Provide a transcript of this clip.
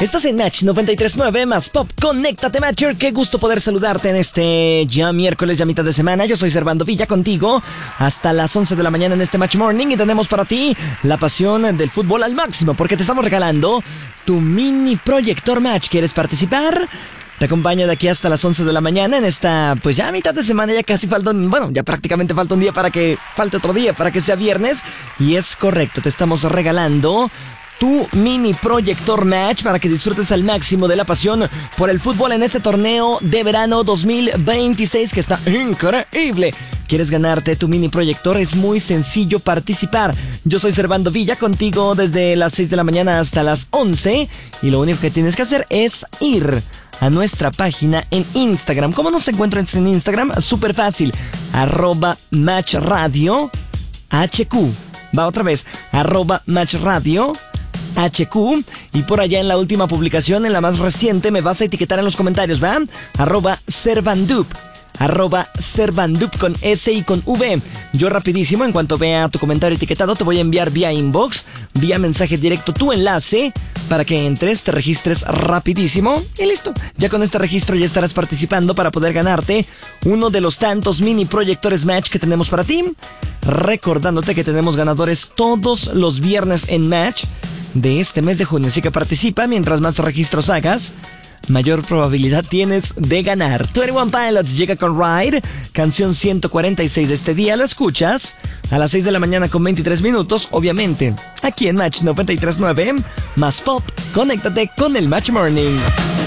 Estás en Match 93.9 más Pop. Conéctate, Matcher. Qué gusto poder saludarte en este ya miércoles, ya mitad de semana. Yo soy Servando Villa contigo hasta las 11 de la mañana en este Match Morning. Y tenemos para ti la pasión del fútbol al máximo, porque te estamos regalando tu mini proyector Match. ¿Quieres participar? Te acompaño de aquí hasta las 11 de la mañana en esta, pues ya mitad de semana, ya casi falta ya prácticamente falta un día para que falte otro día, para que sea viernes. Y es correcto, te estamos regalando tu mini proyector Match para que disfrutes al máximo de la pasión por el fútbol en este torneo de verano 2026 que está increíble. ¿Quieres ganarte tu mini proyector? Es muy sencillo participar. Yo soy Servando Villa contigo desde las 6 de la mañana hasta las 11 y lo único que tienes que hacer es ir a nuestra página en Instagram. ¿Cómo nos encuentras en Instagram? Súper fácil. @matchradio HQ. Va otra vez. @matchradio HQ, y por allá en la última publicación, en la más reciente, me vas a etiquetar en los comentarios, ¿va? @Servandup con S y con V. Yo rapidísimo, en cuanto vea tu comentario etiquetado, te voy a enviar vía inbox, vía mensaje directo, tu enlace para que entres, te registres rapidísimo y listo. Ya con este registro ya estarás participando para poder ganarte uno de los tantos mini proyectores Match que tenemos para ti. Recordándote que tenemos ganadores todos los viernes en Match de este mes de junio, así que participa. Mientras más registros hagas, mayor probabilidad tienes de ganar. 21 Pilots llega con Ride, canción 146 de este día. Lo escuchas a las 6 de la mañana con 23 minutos, obviamente aquí en Match 93.9 más Pop. Conéctate con el Match Morning.